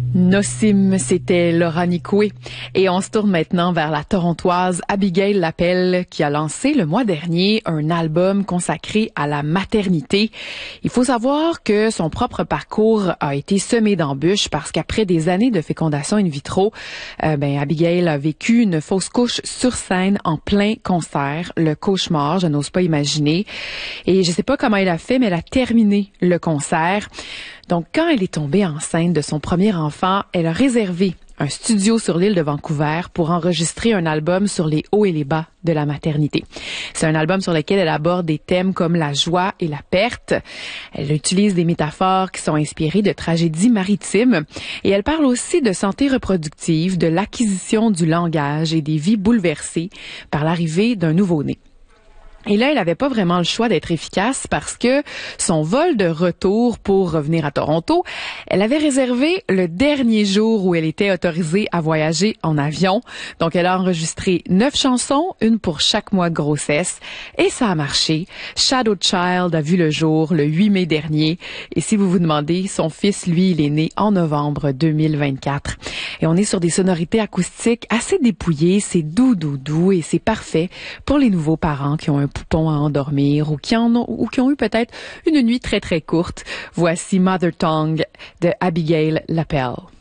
Nosim, c'était Laura Nicoué. Et on se tourne maintenant vers la Torontoise Abigail Lapelle qui a lancé le mois dernier un album consacré à la maternité. Il faut savoir que son propre parcours a été semé d'embûches parce qu'après des années de fécondation in vitro, Abigail a vécu une fausse couche sur scène en plein concert. Le cauchemar, je n'ose pas imaginer. Et je sais pas comment elle a fait, mais elle a terminé le concert. Donc, quand elle est tombée enceinte de son premier enfant, elle a réservé un studio sur l'île de Vancouver pour enregistrer un album sur les hauts et les bas de la maternité. C'est un album sur lequel elle aborde des thèmes comme la joie et la perte. Elle utilise des métaphores qui sont inspirées de tragédies maritimes et elle parle aussi de santé reproductive, de l'acquisition du langage et des vies bouleversées par l'arrivée d'un nouveau-né. Et là, elle n'avait pas vraiment le choix d'être efficace parce que son vol de retour pour revenir à Toronto, elle avait réservé le dernier jour où elle était autorisée à voyager en avion. Donc, elle a enregistré 9 chansons, une pour chaque mois de grossesse. Et ça a marché. Shadow Child a vu le jour le 8 mai dernier. Et si vous vous demandez, son fils, lui, il est né en novembre 2024. Et on est sur des sonorités acoustiques assez dépouillées. C'est doux et c'est parfait pour les nouveaux parents qui ont un poupon à endormir ou qui ont eu peut-être une nuit très très courte. Voici Mother Tongue de Abigail Lapelle.